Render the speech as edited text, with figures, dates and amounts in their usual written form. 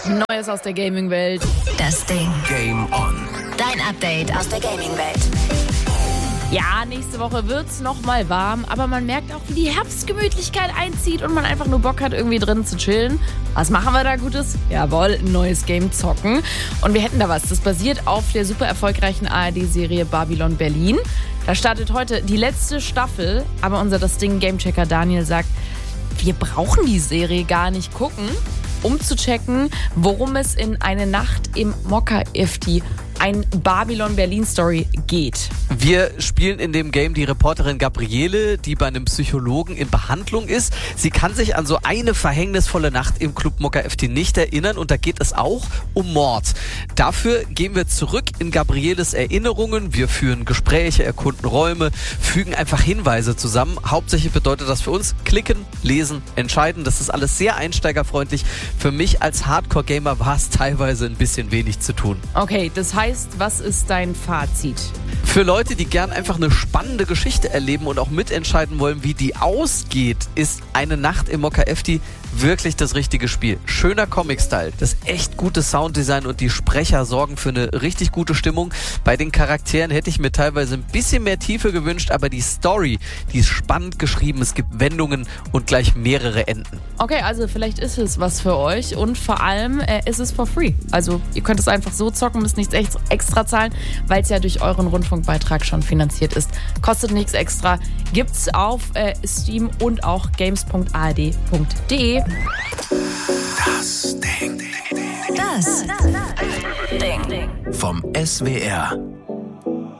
Neues aus der Gaming-Welt. Das Ding. Game On. Dein Update aus der Gaming-Welt. Ja, nächste Woche wird's nochmal warm, aber man merkt auch, wie die Herbstgemütlichkeit einzieht und man einfach nur Bock hat, irgendwie drin zu chillen. Was machen wir da Gutes? Jawohl, ein neues Game zocken. Und wir hätten da was. Das basiert auf der super erfolgreichen ARD-Serie Babylon Berlin. Da startet heute die letzte Staffel, aber unser Das Ding Gamechecker Daniel sagt, wir brauchen die Serie gar nicht gucken, um zu checken, worum es in Eine Nacht im Mokka-Ifti, ein Babylon-Berlin-Story geht. Wir spielen in dem Game die Reporterin Gabriele, die bei einem Psychologen in Behandlung ist. Sie kann sich an so eine verhängnisvolle Nacht im Club Mokka-Ifti nicht erinnern und da geht es auch um Mord. Dafür gehen wir zurück in Gabrieles Erinnerungen. Wir führen Gespräche, erkunden Räume, fügen einfach Hinweise zusammen. Hauptsächlich bedeutet das für uns klicken, lesen, entscheiden. Das ist alles sehr einsteigerfreundlich. Für mich als Hardcore-Gamer war es teilweise ein bisschen wenig zu tun. Okay, das heißt, was ist dein Fazit? Für Leute, die gern einfach eine spannende Geschichte erleben und auch mitentscheiden wollen, wie die ausgeht, ist Eine Nacht im Mokka-Ifti wirklich das richtige Spiel. Schöner Comic-Style, das echt gute Sounddesign und die Sprecher sorgen für eine richtig gute Stimmung. Bei den Charakteren hätte ich mir teilweise ein bisschen mehr Tiefe gewünscht, aber die Story, die ist spannend geschrieben, es gibt Wendungen und gleich mehrere Enden. Okay, also vielleicht ist es was für euch und vor allem ist es for free. Also ihr könnt es einfach so zocken, müsst nichts extra zahlen, weil es ja durch euren Rundfunkbeitrag schon finanziert ist. Kostet nichts extra, gibt's auf Steam und auch games.ard.de. Das Ding. Das Ding. Vom SWR.